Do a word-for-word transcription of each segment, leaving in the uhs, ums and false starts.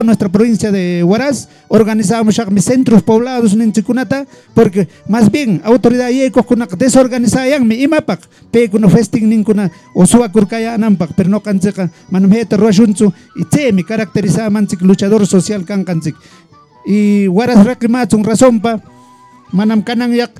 nuestra provincia de Huaraz, organizamos mis centros poblados en Chikunata, porque más bien autoridad yeco kuna desorganizayan mi imapak, pe kuna festing nin kuna osua kurkaya nampak, pero no kanzeka manumheta roshunzu y te mi caracteriza manzik luchador social kan kanzik. Y Huaraz reclamats un razón pa manam kanang yak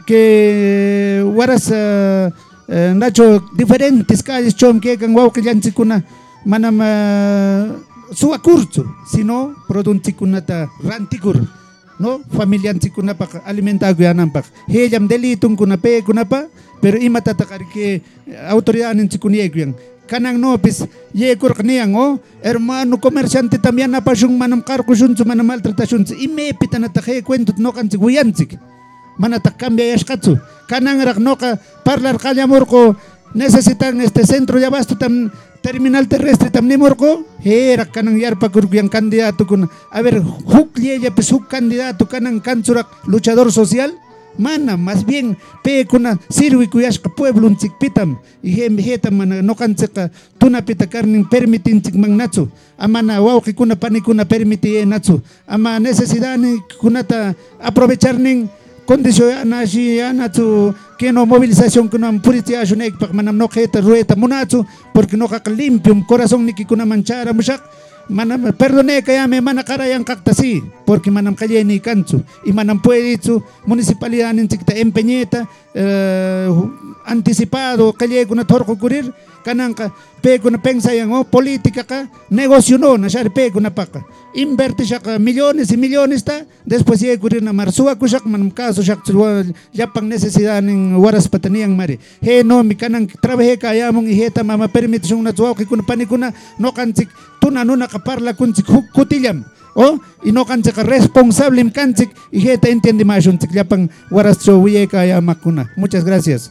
que Huaraz uh, uh, nacho diferentes calles chom que kan wau que kuna manam uh, suwa kurso, sino produntikunata rantikur, no familiantikuna pak alimentago yanampak. Hejam delitun kuna pe kuna pa, pero imatatakar que autoridad nintikunieguyan. Kanang no pis yekur kniang o hermano comerciante también napashung manam karkushun su manam maltratación ime pitanataje cuento no kansi guyanzik. Manatak cambia yashkatsu. Kanang rak no ka parlar kanyamurko necesitan este centro de abasto tam terminal terrestre también morco era kanang yarpa kurkuyan candidato kun a ver huk lieya pues huk candidato kanang kansurak luchador social mana más bien pe kuna sirvi kuyashka pueblo un pitam y hem heta mana no kanseka tuna pita karnin permitin tik magnatsu amana wauki kuna pani kuna permiti natsu ama necesidad ni kunata aprovechar nin condición así anatu que no movilización que no puritia junek pak manam no kheta rueta munatsu porque no ka limpio un corazón ni que kuna manchara mushak manam perdone kaya me mana karayan kaktasi porque manam kaye ni kanchu y manam puede su municipalidad ni tikta empeñeta eh, anticipado kaye kuna torko kurir kanang ka pe kuna pensa yang oh política ka negocio no na shar pe kuna paka invierte shak millones y millones ta después ye kurir na marsua kushak manam caso shak yapang necesidad ning Huaraz pataniang mari he no mi kanang trabaje kaya mong iheta mama permite na tuwa ki kuna panikuna no kantik tuna no nakaparla kuntik kutilyam oh y no kantik responsable im kantik iheta entiende más un tik yapang Huaraz chowiye kaya makuna. Muchas gracias.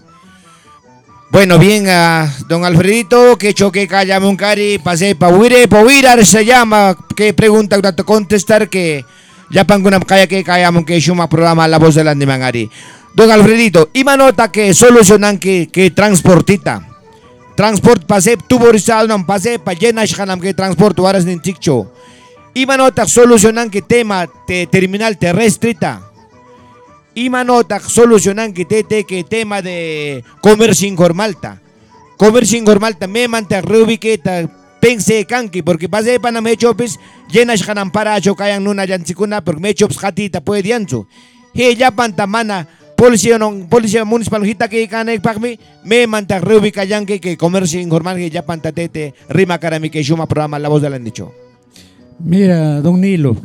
Bueno, bien, uh, don Alfredito, que choque calla muncari, pase pa huire, pa huirar se llama, que pregunta que contestar que ya panguna kaya que kaya que shuma programa La Voz del Andimangari. Don Alfredito, ima nota que solucionan que que transportita. Transport pase tuborizado no pase pa llena shanam que transport waras nin tikcho. Ima nota solucionan que tema te terminal terrestrita. Ima nota solucionan que te que tema de comercio informal ta. Comercio informal ta me manta rubiqueta pense kanki porque pase para me chopes llenas hanan para chocayan nuna yanchikuna porque me chops hatita puede diancho. He ya pantamana policía non policía municipal hita que kanek pagmi me manta rubica yanke que comercio informal que ya pantatete rima karami que shuma programa La Voz del Andicho. Mira, don Nilo,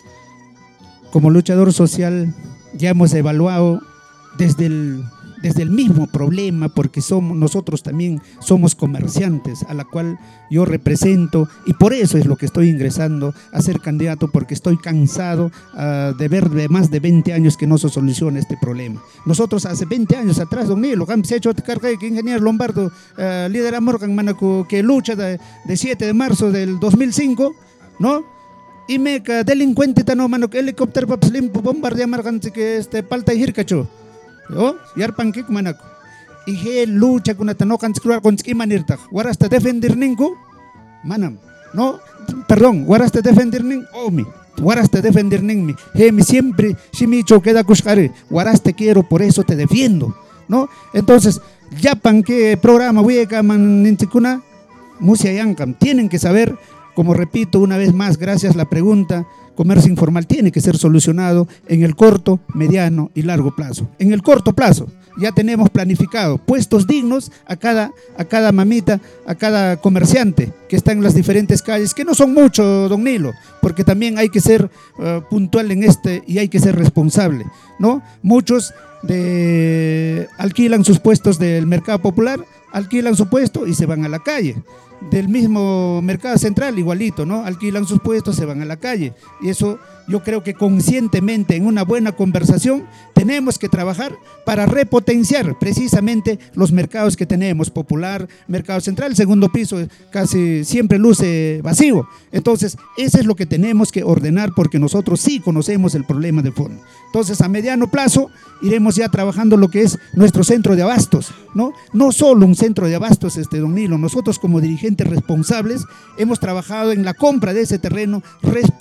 como luchador social ya hemos evaluado desde el, desde el mismo problema, porque somos, nosotros también somos comerciantes, a la cual yo represento, y por eso es lo que estoy ingresando a ser candidato, porque estoy cansado uh, de ver de más de veinte años que no se soluciona este problema. Nosotros hace veinte años atrás, don Nilo, se ha hecho carga que ingeniero Lombardo, uh, líder Amorgan Manaco, que lucha de, de siete de marzo del dos mil cinco, ¿no? Y me delincuente tano mano que helicóptero papslim bombardea marganse que este palta y hircacho oh yarpan kik manako y he lucha con atano kan skruar con skimanirta warasta defender ninku manam no perdón warasta defender nin omi warasta defender nin he mi siempre si mi choqueda kushkare warasta quiero por eso te defiendo no entonces yapan que programa wieka man nintikuna musia yankam tienen que saber. Como repito una vez más, gracias a la pregunta, comercio informal tiene que ser solucionado en el corto, mediano y largo plazo. En el corto plazo ya tenemos planificado puestos dignos a cada, a cada mamita, a cada comerciante que está en las diferentes calles, que no son muchos, don Nilo, porque también hay que ser uh, puntual en este y hay que ser responsable, ¿no? Muchos de, alquilan sus puestos del mercado popular, alquilan su puesto y se van a la calle. Del mismo mercado central igualito, ¿no? Alquilan sus puestos, se van a la calle. Y eso yo creo que conscientemente en una buena conversación tenemos que trabajar para repotenciar precisamente los mercados que tenemos, popular, mercado central, segundo piso casi siempre luce vacío. Entonces, eso es lo que tenemos que ordenar porque nosotros sí conocemos el problema de fondo. Entonces, a mediano plazo iremos ya trabajando lo que es nuestro centro de abastos, ¿no? No solo un centro de abastos, este, don Nilo, nosotros como dirigentes totalmente responsables. Hemos trabajado en la compra de ese terreno